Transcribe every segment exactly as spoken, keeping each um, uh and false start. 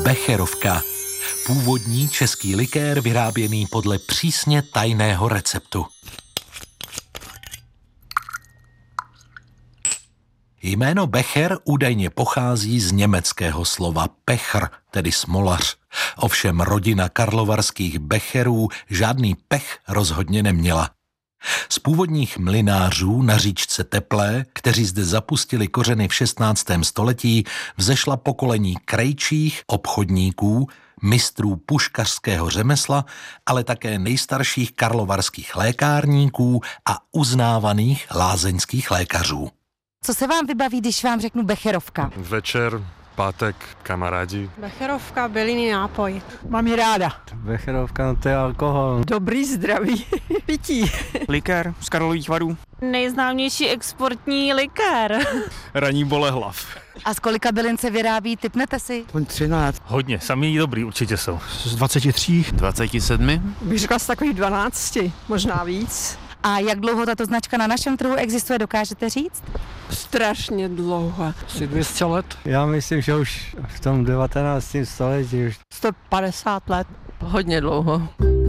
Becherovka. Původní český likér vyráběný podle přísně tajného receptu. Jméno Becher údajně pochází z německého slova Pechr, tedy smolař. Ovšem rodina karlovarských Becherů žádný pech rozhodně neměla. Z původních mlynářů na říčce Teplé, kteří zde zapustili kořeny v šestnáctém století, vzešla pokolení krejčích, obchodníků, mistrů puškařského řemesla, ale také nejstarších karlovarských lékárníků a uznávaných lázeňských lékařů. Co se vám vybaví, když vám řeknu Becherovka? Večer, pátek, kamarádi. Becherovka, bylinný nápoj. Mám ji ráda. Becherovka, no to je alkohol. Dobrý zdraví pití. Likér z Karlových Varů. Nejznámější exportní likér. Ranní bolehlav. A z kolika bylin se vyrábí, tipnete si? třináct. Hodně, sami dobrý určitě jsou. Z dvaceti tří. dvacet sedm. Bych řekla z takových dvanácti, možná víc. A jak dlouho tato značka na našem trhu existuje, dokážete říct? Strašně dlouho. Asi dvě stě let. Já myslím, že už v tom devatenáctém století už. sto padesát let. Hodně dlouho.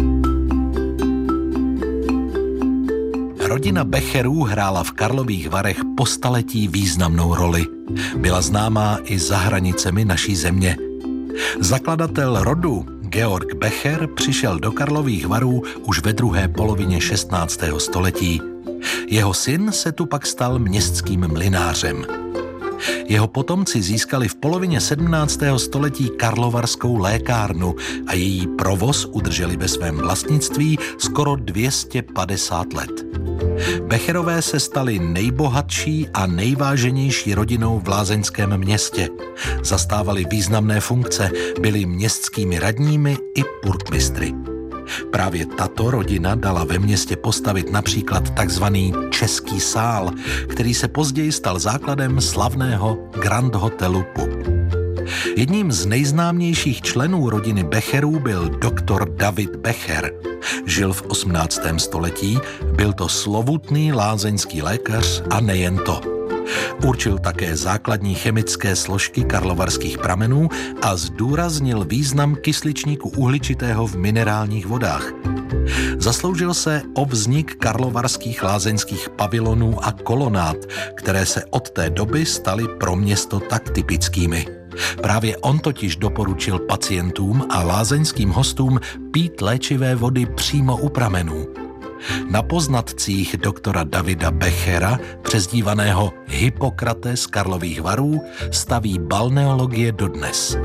Rodina Becherů hrála v Karlových Varech po staletí významnou roli. Byla známá i za hranicemi naší země. Zakladatel rodu Georg Becher přišel do Karlových Varů už ve druhé polovině šestnáctého století. Jeho syn se tu pak stal městským mlynářem. Jeho potomci získali v polovině sedmnáctého století karlovarskou lékárnu a její provoz udrželi ve svém vlastnictví skoro dvě stě padesát let. Becherové se stali nejbohatší a nejváženější rodinou v lázeňském městě. Zastávali významné funkce, byli městskými radními i purkmistry. Právě tato rodina dala ve městě postavit například takzvaný Český sál, který se později stal základem slavného Grand Hotelu Pub. Jedním z nejznámějších členů rodiny Becherů byl doktor David Becher. Žil v osmnáctém století, byl to slovutný lázeňský lékař a nejen to. Určil také základní chemické složky karlovarských pramenů a zdůraznil význam kysličníku uhličitého v minerálních vodách. Zasloužil se o vznik karlovarských lázeňských pavilonů a kolonád, které se od té doby staly pro město tak typickými. Právě on totiž doporučil pacientům a lázeňským hostům pít léčivé vody přímo u pramenů. Na poznatcích doktora Davida Bechera, přezdívaného Hippokrates z Karlových Varů, staví balneologie dodnes.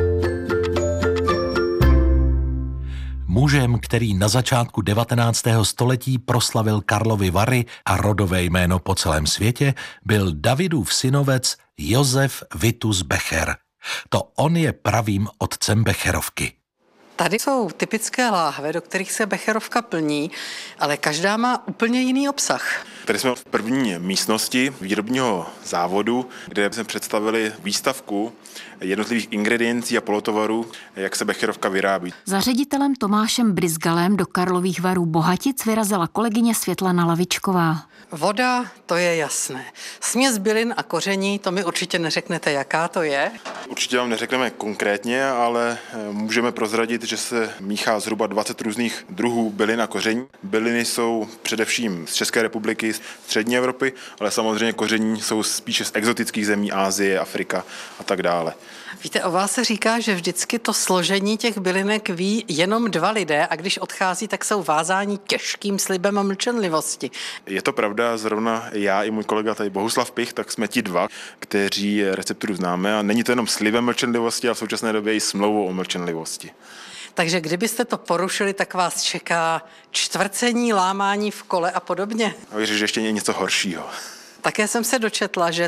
Mužem, který na začátku devatenáctého století proslavil Karlovy Vary a rodové jméno po celém světě, byl Davidův synovec Josef Vitus Becher. To on je pravým otcem Becherovky. Tady jsou typické láhve, do kterých se Becherovka plní, ale každá má úplně jiný obsah. Tady jsme v první místnosti výrobního závodu, kde jsme představili výstavku jednotlivých ingrediencí a polotovarů, jak se Becherovka vyrábí. Za ředitelem Tomášem Bryzgalem do Karlových Varů Bohatic vyrazila kolegyně Světlana Lavičková. Voda, to je jasné. Směs bylin a koření, to mi určitě neřeknete, jaká to je. Určitě vám neřekneme konkrétně, ale můžeme prozradit, že se míchá zhruba dvacet různých druhů bylin a koření. Byliny jsou především z České republiky, střední Evropy, ale samozřejmě koření jsou spíše z exotických zemí, Asie, Afrika a tak dále. Víte, o vás se říká, že vždycky to složení těch bylinek ví jenom dva lidé a když odchází, tak jsou vázáni těžkým slibem a mlčenlivosti. Je to pravda, zrovna já i můj kolega tady Bohuslav Pich, tak jsme ti dva, kteří recepturu známe a není to jenom slibem mlčenlivosti, ale v současné době i smlouvou o mlčenlivosti. Takže kdybyste to porušili, tak vás čeká čtvrcení, lámání v kole a podobně. A věřím, že ještě je něco horšího. Také jsem se dočetla, že